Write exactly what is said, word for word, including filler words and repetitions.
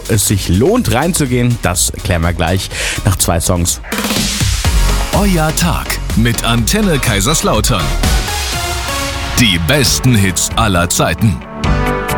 wo es sich lohnt reinzugehen, das klären wir gleich nach zwei Songs. Euer Tag mit Antenne Kaiserslautern. Die besten Hits aller Zeiten.